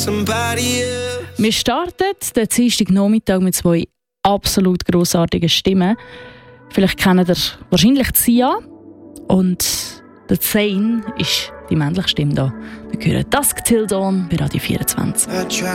Wir starten den Dienstagnachmittag mit 2 absolut grossartigen Stimmen. Vielleicht kennt ihr wahrscheinlich Sia und der Zane ist die männliche Stimme da. Wir hören Dusk Till Dawn bei Radio 24.